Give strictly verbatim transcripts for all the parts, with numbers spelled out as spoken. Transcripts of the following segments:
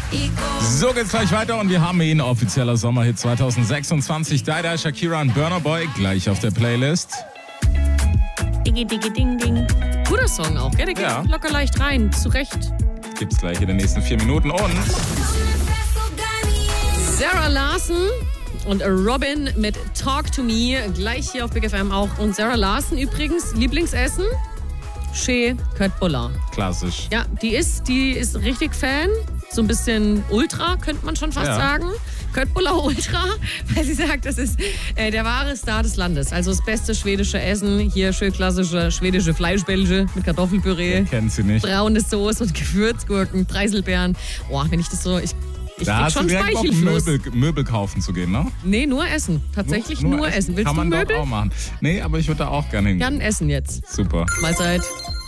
So geht's gleich weiter und wir haben ihn, offizieller Sommerhit zwanzig sechsundzwanzig. Daida, Shakira und Burna Boy gleich auf der Playlist. Ding, ding, ding, ding. Guter Song auch, gell? Der geht Ja. locker leicht rein, zu Recht. Gibt's gleich in den nächsten vier Minuten und Sarah Larson und Robin mit Talk to Me, gleich hier auf Big F M auch. Und Sarah Larson übrigens, Lieblingsessen? Chez Köttbullar. klassisch. Ja, die ist, die ist richtig Fan. So ein bisschen Ultra, könnte man schon fast Ja. sagen. Köttbullar Ultra, weil sie sagt, das ist äh, der wahre Star des Landes. Also das beste schwedische Essen. Hier schön klassische schwedische Fleischbällchen mit Kartoffelpüree. Kennt sie nicht. Braune Soße und Gewürzgurken, Preiselbeeren. Boah, wenn ich das so... Ich, ich Da krieg hast du schon direkt Bock, Speichelfluss. Möbel, Möbel kaufen zu gehen, ne? Nee, nur Essen. Tatsächlich nur, essen. Willst Kann du man Möbel? dort auch machen. Nee, aber ich würde da auch gerne hingehen. Gern essen jetzt. Super. Mahlzeit.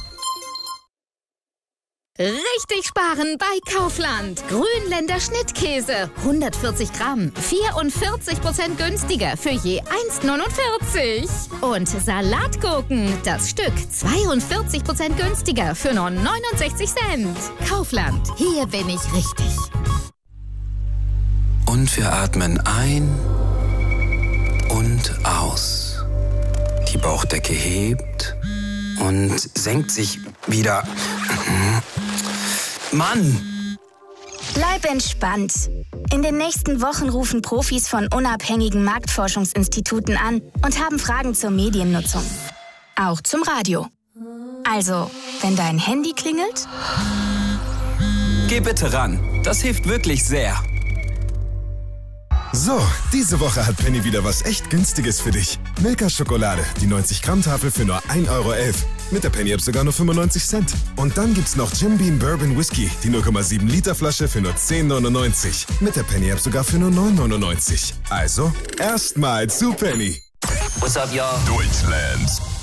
Richtig sparen bei Kaufland. Grünländer Schnittkäse. hundertvierzig Gramm. vierundvierzig Prozent günstiger für je eins Komma neunundvierzig. Und Salatgurken. Das Stück zweiundvierzig Prozent günstiger für nur neunundsechzig Cent. Kaufland. Hier bin ich richtig. Und wir atmen ein und aus. Die Bauchdecke hebt und senkt sich wieder. Mann! Bleib entspannt. In den nächsten Wochen rufen Profis von unabhängigen Marktforschungsinstituten an und haben Fragen zur Mediennutzung. Auch zum Radio. Also, wenn dein Handy klingelt, Geh bitte ran. Das hilft wirklich sehr. So, diese Woche hat Penny wieder was echt Günstiges für dich. Milka Schokolade, die neunzig Gramm Tafel für nur ein Euro elf. Mit der Penny App sogar nur fünfundneunzig Cent. Und dann gibt's noch Jim Beam Bourbon Whisky, die null Komma sieben Liter Flasche für nur zehn neunundneunzig. Mit der Penny App sogar für nur neun neunundneunzig. Also, erstmal zu Penny. What's up, y'all? Deutschlands